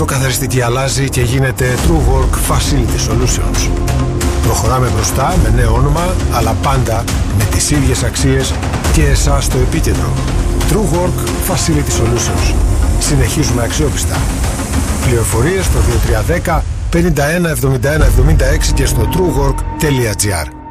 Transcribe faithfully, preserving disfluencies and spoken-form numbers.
αυτοκαθαριστική αλλάζει και γίνεται TrueWork Facility Solutions. Προχωράμε μπροστά με νέο όνομα, αλλά πάντα με τις ίδιες αξίες και εσάς στο επίκεντρο. TrueWork Facility Solutions. Συνεχίζουμε αξιόπιστα. Πληροφορίες στο δύο τρία ένα μηδέν πενήντα ένα εβδομήντα ένα εβδομήντα έξι και στο truework τελεία gr.